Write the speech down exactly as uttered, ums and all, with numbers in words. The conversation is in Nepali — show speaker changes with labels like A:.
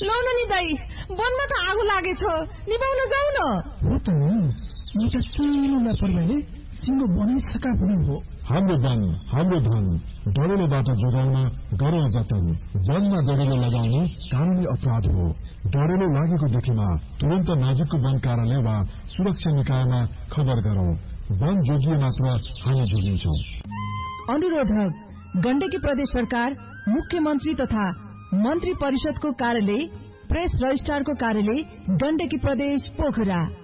A: लौ न नि दाई, वनमा त आगो लागेछ, निभाउन जाऊ न।
B: हो त नि, एउटा सानो लापरवाहीले सिंह बनाइसका पनि हो।
C: हाम्रो वन, हाम्रो धन, डरेलो बाटो जोगाउन गरौँ जतन। वनमा जडेलो लगाउनु कानूनी अपराध हो। डरेलो लागेको देखेमा तुरन्त नजिकको वन कार्यालय वा सुरक्षा निकायमा खबर गरौं। वन जोगिए मात्र हामी जोगिन्छौं।
A: अनुरोधक गण्डकी प्रदेश सरकार, मुख्यमन्त्री तथा मन्त्री परिषदको कार्यालय, प्रेस रजिस्ट्रारको कार्यालय, गण्डकी प्रदेश पोखरा।